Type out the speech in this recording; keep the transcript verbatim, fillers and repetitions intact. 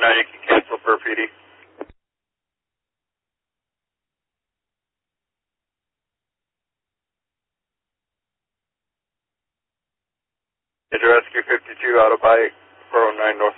now you can cancel for P D. Rescue fifty-two, Autobike, four oh nine North